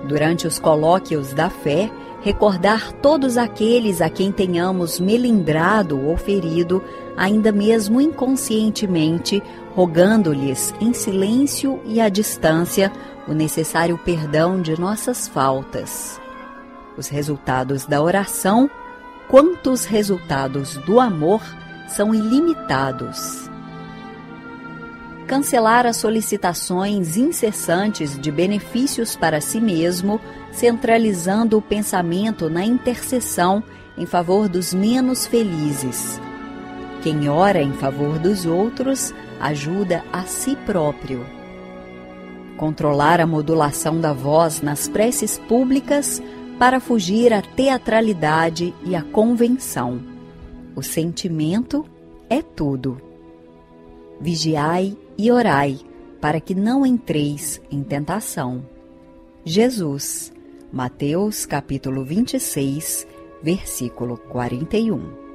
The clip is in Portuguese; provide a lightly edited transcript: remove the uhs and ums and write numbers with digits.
Durante os colóquios da fé, recordar todos aqueles a quem tenhamos melindrado ou ferido, ainda mesmo inconscientemente, rogando-lhes em silêncio e à distância o necessário perdão de nossas faltas. Os resultados da oração, quanto os resultados do amor, são ilimitados. Cancelar as solicitações incessantes de benefícios para si mesmo, centralizando o pensamento na intercessão em favor dos menos felizes. Quem ora em favor dos outros, ajuda a si próprio. Controlar a modulação da voz nas preces públicas para fugir à teatralidade e à convenção. O sentimento é tudo. Vigiai e orai, para que não entreis em tentação. Jesus, Mateus capítulo 26, versículo 41.